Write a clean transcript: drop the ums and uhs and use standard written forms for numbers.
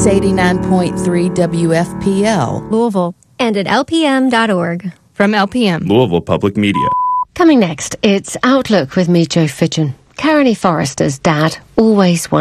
89.3 WFPL, Louisville. And at lpm.org. From LPM. Louisville Public Media. Coming next, it's Outlook with me, Joe Fidgen. Karen E. Forrester's dad always wanted